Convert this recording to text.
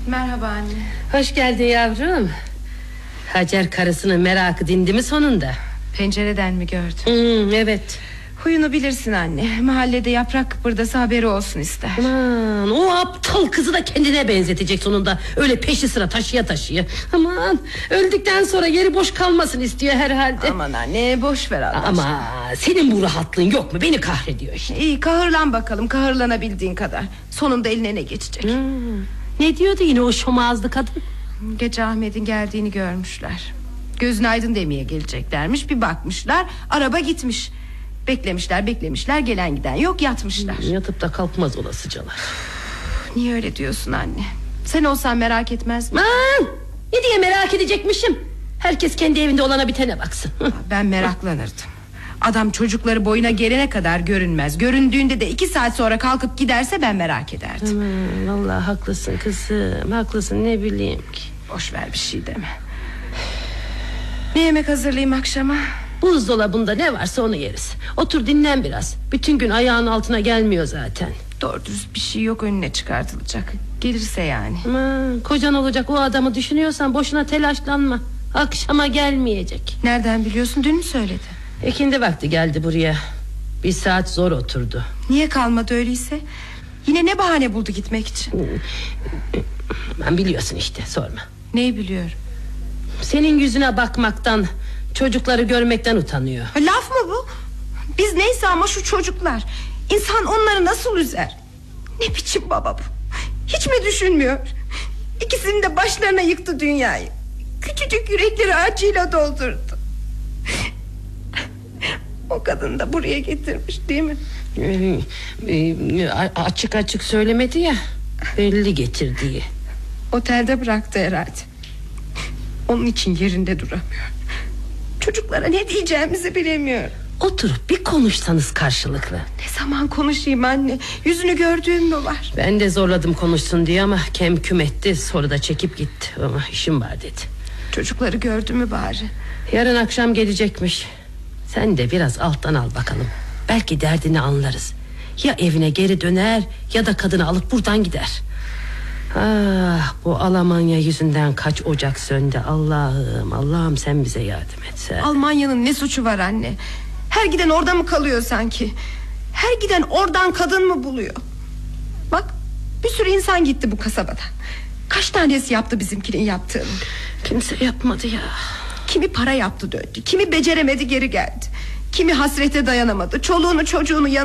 Merhaba anne. Hoş geldin yavrum. Hacer karısının merakı dindi mi sonunda? Pencereden mi gördün? Evet. Huyunu bilirsin anne. Mahallede yaprak kıpırdasa haberi olsun ister. Aman, o aptal kızı da kendine benzetecek sonunda. Öyle peşi sıra taşıya. Aman, öldükten sonra yeri boş kalmasın istiyor herhalde. Aman anne, boş ver Allah aşkına. Ama senin bu rahatlığın yok mu? Beni kahrediyor işte. İyi, kahırlan bakalım, kahırlanabildiğin kadar. Sonunda eline ne geçecek? Ne diyordu yine o şomağızlı kadın? Gece Ahmet'in geldiğini görmüşler. Gözün aydın demeye geleceklermiş. Bir bakmışlar, araba gitmiş. Beklemişler, gelen giden yok, yatmışlar. Yatıp da kalkmaz olasıcalar. Niye öyle diyorsun anne? Sen olsan merak etmez mi? Ne diye merak edecekmişim? Herkes kendi evinde olana bitene baksın. Ben meraklanırdım. Adam çocukları boyuna gelene kadar görünmez. Göründüğünde de 2 saat sonra kalkıp giderse ben merak ederdim. Vallahi haklısın kızım, haklısın, ne bileyim ki. Boş ver, bir şey deme. Ne yemek hazırlayayım akşama? Buzdolabında ne varsa onu yeriz. Otur dinlen biraz. Bütün gün ayağın altına gelmiyor zaten. Doğru dürüst bir şey yok önüne çıkartılacak. Gelirse yani. Aman, kocan olacak o adamı düşünüyorsan boşuna telaşlanma. Akşama gelmeyecek. Nereden biliyorsun, dün mü söyledi? İkindi vakti geldi buraya. 1 saat zor oturdu. Niye kalmadı öyleyse? Yine ne bahane buldu gitmek için? Ben biliyorsun işte, sorma. Neyi biliyorum? Senin yüzüne bakmaktan, çocukları görmekten utanıyor. Laf mı bu? Biz neyse ama şu çocuklar. İnsan onları nasıl üzer? Ne biçim baba bu? Hiç mi düşünmüyor? İkisinin de başlarına yıktı dünyayı. Küçücük yürekleri acıyla doldurdu. O kadın da buraya getirmiş değil mi? Açık söylemedi ya, belli getirdiği. Otelde bıraktı herhalde. Onun için yerinde duramıyor. Çocuklara ne diyeceğimizi bilemiyor. Oturup bir konuşsanız karşılıklı. Ne zaman konuşayım anne? Yüzünü gördüğüm mü var? Ben de zorladım konuşsun diye ama kem küm etti. Sonra da çekip gitti. Ama işim var dedi. Çocukları gördü mü bari? Yarın akşam gelecekmiş. Sen de biraz alttan al bakalım. Belki derdini anlarız. Ya evine geri döner ya da kadını alıp buradan gider. Ah, bu Almanya yüzünden kaç ocak söndü. Allah'ım sen bize yardım et sen. Almanya'nın ne suçu var anne? Her giden orada mı kalıyor sanki? Her giden oradan kadın mı buluyor? Bak, bir sürü insan gitti bu kasabadan. Kaç tanesi yaptı bizimkinin yaptığını? Kimse yapmadı ya. Kimi para yaptı döndü, kimi beceremedi geri geldi, kimi hasrete dayanamadı, çoluğunu çocuğunu yanına